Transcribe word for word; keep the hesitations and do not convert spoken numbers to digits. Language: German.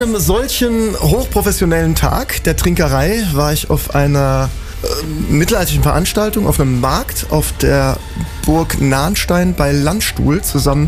An einem solchen hochprofessionellen Tag der Trinkerei war ich auf einer äh, mittelalterlichen Veranstaltung, auf einem Markt auf der Burg Nahnstein bei Landstuhl zusammen